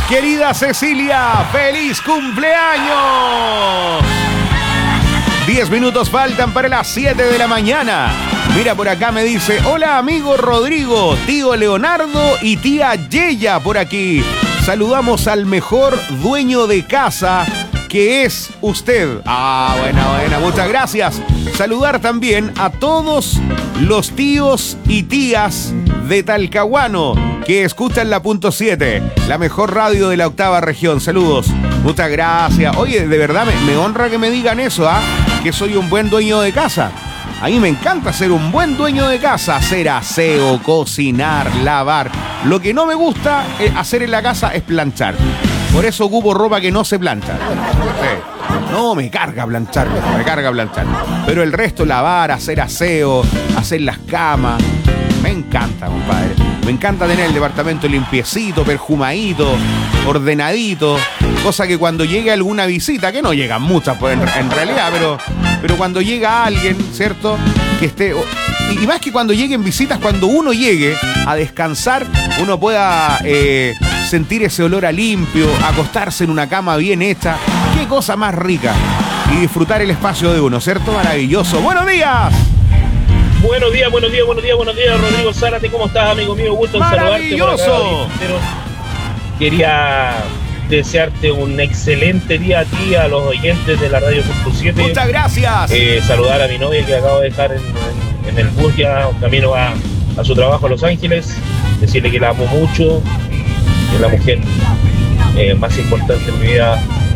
Querida Cecilia, ¡feliz cumpleaños! 10 minutos faltan para las 7 de la mañana. Mira, por acá me dice: hola amigo Rodrigo, tío Leonardo y tía Yeya por aquí. Saludamos al mejor dueño de casa, que es usted. Buena, muchas gracias. Saludar también a todos los tíos y tías de Talcahuano que escuchan la punto 7, la mejor radio de la octava región. Saludos, muchas gracias. Oye, de verdad me honra que me digan eso, que soy un buen dueño de casa. A mí me encanta ser un buen dueño de casa, hacer aseo, cocinar, lavar. Lo que no me gusta hacer en la casa es planchar. Por eso ocupo ropa que no se plancha. No, me carga planchar. Pero el resto, lavar, hacer aseo, hacer las camas, me encanta, compadre. Me encanta tener el departamento limpiecito, perfumadito, ordenadito. Cosa que cuando llegue alguna visita, que no llegan muchas en realidad, pero cuando llega alguien, ¿cierto? Que esté... Y más que cuando lleguen visitas, cuando uno llegue a descansar, uno pueda sentir ese olor a limpio, acostarse en una cama bien hecha. Qué cosa más rica. Y disfrutar el espacio de uno, ¿cierto? Maravilloso. ¡Buenos días! Buenos días, Rodrigo Zárate, ¿cómo estás, amigo mío? Gusto en saludarte. ¡Maravilloso! Quería desearte un excelente día a ti, a los oyentes de la Radio Punto 7. Muchas gracias. Saludar a mi novia que acabo de dejar en el bus, ya camino a su trabajo a Los Ángeles. Decirle que la amo mucho, que es la mujer más importante en mi vida,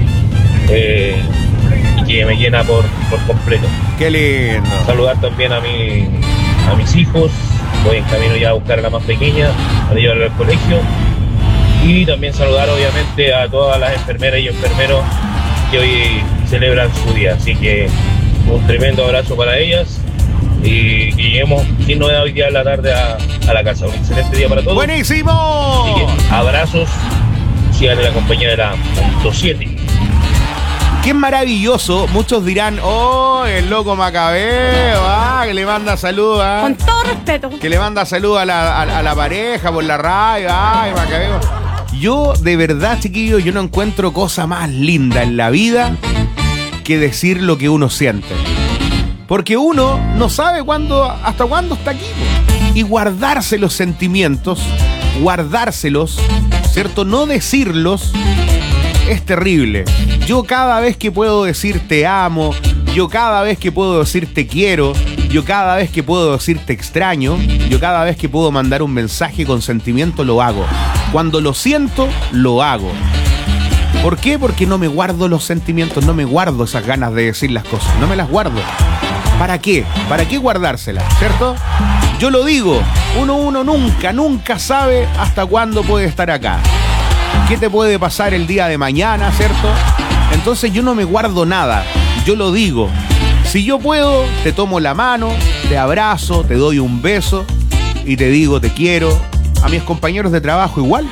y que me llena por completo. Qué lindo. Saludar también a mis hijos. Voy en camino ya a buscar a la más pequeña, a llevarla al colegio. Y también saludar obviamente a todas las enfermeras y enfermeros que hoy celebran su día. Así que un tremendo abrazo para ellas y que lleguemos sin novedad hoy día en la tarde a la casa. Un excelente día para todos. ¡Buenísimo! Así que abrazos, sigan en la compañía de la Punto 7. Qué maravilloso. Muchos dirán: oh, el loco Macabeo, que le manda saludos. Con todo respeto. Que le manda saludos a la pareja por la radio. Ay, Macabeo. Yo, de verdad, chiquillo, yo no encuentro cosa más linda en la vida que decir lo que uno siente. Porque uno no sabe hasta cuándo está aquí, po. Y guardarse los sentimientos, guardárselos, ¿cierto? No decirlos es terrible. Yo cada vez que puedo decir te amo, yo cada vez que puedo decir te quiero, yo cada vez que puedo decir te extraño, yo cada vez que puedo mandar un mensaje con sentimiento lo hago. Cuando lo siento, lo hago. ¿Por qué? Porque no me guardo los sentimientos, no me guardo esas ganas de decir las cosas, no me las guardo. ¿Para qué? ¿Para qué guardárselas? ¿Cierto? Yo lo digo, uno nunca sabe hasta cuándo puede estar acá. ¿Qué te puede pasar el día de mañana, cierto? Entonces yo no me guardo nada, yo lo digo. Si yo puedo, te tomo la mano, te abrazo, te doy un beso y te digo te quiero. A mis compañeros de trabajo igual.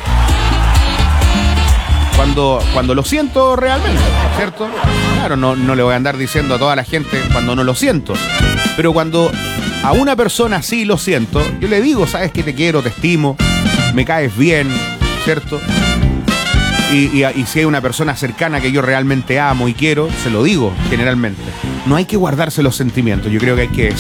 Cuando lo siento realmente, ¿cierto? Claro, no le voy a andar diciendo a toda la gente cuando no lo siento. Pero cuando a una persona sí lo siento, yo le digo, sabes que te quiero, te estimo, me caes bien, ¿cierto? Y si hay una persona cercana que yo realmente amo y quiero, se lo digo generalmente. No hay que guardarse los sentimientos, yo creo que hay que